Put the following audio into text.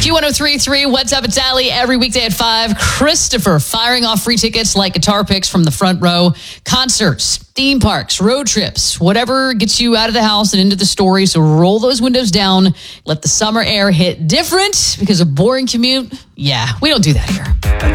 Q1033, What's Up? It's Allie every weekday at 5. Christopher firing off free tickets like guitar picks from the front row. Concerts, theme parks, road trips, whatever gets you out of the house and into the story. So roll those windows down. Let the summer air hit different because a boring commute. Yeah, we don't do that here.